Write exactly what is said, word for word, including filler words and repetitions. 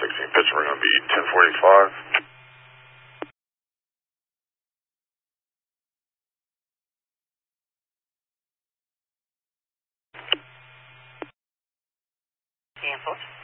sixteen Pittsburgh, going to be ten forty-five. Canceled.